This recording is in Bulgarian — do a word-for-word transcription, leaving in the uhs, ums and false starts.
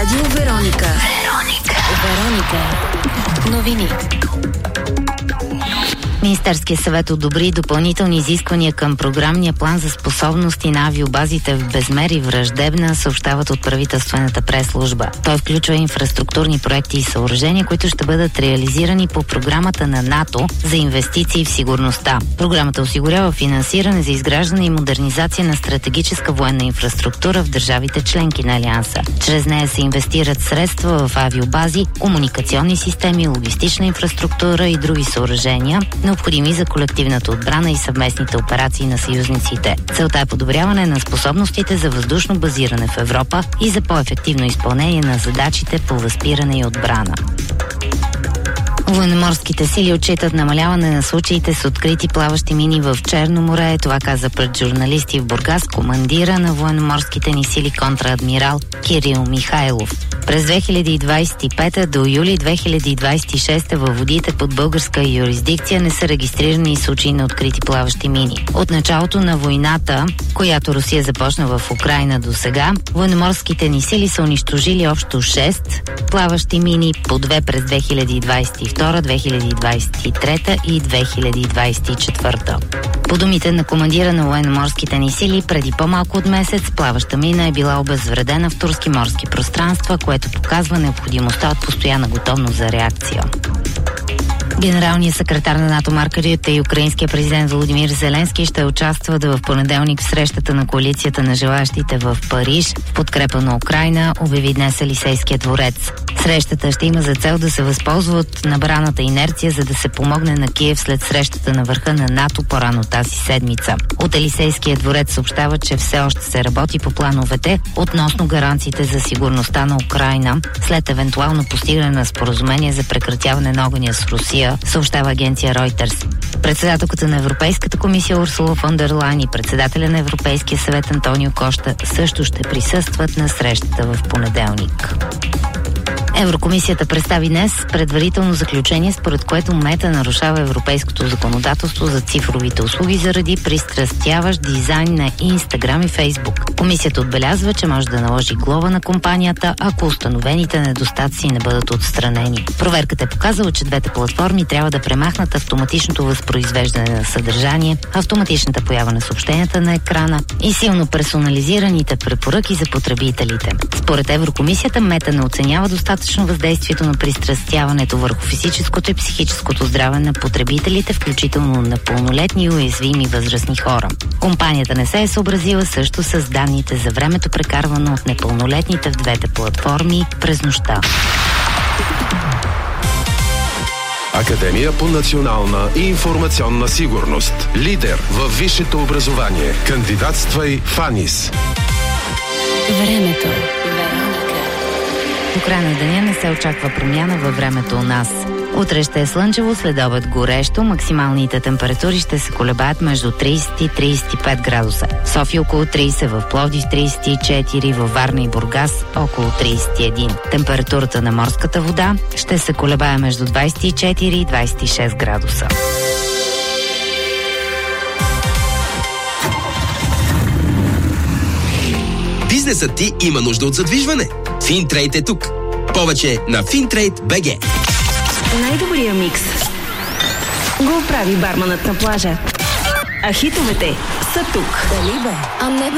Радио Вероника. Вероника. Вероника. Новини. Министерският съвет одобри допълнителни изисквания към програмния план за способности на авиобазите в Безмер и Враждебна, съобщават от правителствената прес-служба. Той включва инфраструктурни проекти и съоръжения, които ще бъдат реализирани по програмата на НАТО за инвестиции в сигурността. Програмата осигурява финансиране за изграждане и модернизация на стратегическа военна инфраструктура в държавите членки на Алианса. Чрез нея се инвестират средства в авиобази, комуникационни системи, логистична инфраструктура и други съоръжения, необходими за колективната отбрана и съвместните операции на съюзниците. Целта е подобряване на способностите за въздушно базиране в Европа и за по-ефективно изпълнение на задачите по възпиране и отбрана. Военноморските сили отчитат намаляване на случаите с открити плаващи мини в Черно море. Това каза пред журналисти в Бургас командира на военноморските ни сили контраадмирал Кирил Михайлов. През две хиляди двадесет и пета до юли две хиляди двадесет и шеста във водите под българска юрисдикция не са регистрирани случаи на открити плаващи мини. От началото на войната, която Русия започна в Украйна до сега, военноморските ни сили са унищожили общо шест плаващи мини, по две през две хиляди двадесет и втора, две хиляди двадесет и трета и две хиляди двадесет и четвърта. По думите на командира на военноморските ни сили, преди по-малко от месец плаваща мина е била обезвредена в турски морски пространства, което показва необходимостта от постоянна готовност за реакция. Генералният секретар на НАТО Марк Рюте и украинският президент Володимир Зеленски ще участват в понеделник в срещата на коалицията на желащите в Париж в подкрепа на Украйна, обяви днес Елисейския дворец. Срещата ще има за цел да се възползва от набраната инерция, за да се помогне на Киев след срещата на върха на НАТО по-рано тази седмица. От Елисейския дворец съобщава, че все още се работи по плановете относно гаранциите за сигурността на Украйна след евентуално постигане на споразумение за прекратяване на огъня с Русия, съобщава агенция Reuters. Председателката на Европейската комисия Урсула фон дер Лайен и председателя на Европейския съвет Антонио Кошта също ще присъстват на срещата в понеделник. Еврокомисията представи днес предварително заключение, според което Мета нарушава европейското законодателство за цифровите услуги заради пристрастяващ дизайн на Инстаграм и Фейсбук. Комисията отбелязва, че може да наложи глоба на компанията, ако установените недостатъци не бъдат отстранени. Проверката е показала, че двете платформи трябва да премахнат автоматичното възпроизвеждане на съдържание, автоматичната поява на съобщенията на екрана и силно персонализираните препоръки за потребителите. Според Еврокомисията Мета не оценява достатъчно въздействието на пристрастяването върху физическото и психическото здраве на потребителите, включително на пълнолетни и уязвими възрастни хора. Компанията не се е съобразила също с данните за времето, прекарвано от непълнолетните в двете платформи през нощта. Академия по национална и информационна сигурност. Лидер във висшето образование. Кандидатствай в АНИС. Времето. До края на деня не се очаква промяна във времето у нас. Утре ще е слънчево, след обед горещо, максималните температури ще се колебаят между тридесет и тридесет и пет градуса. В София около тридесет, в Пловдив тридесет и четири, във Варна и Бургас около тридесет и един. Температурата на морската вода ще се колебае между двадесет и четири и двадесет и шест градуса. Бизнесът ти има нужда от задвижване. Финтрейд е тук. Повече на Финтрейд точка би джи. Най-добрия микс го прави барманът на плажа. А хитовете са тук. Дали бе? А не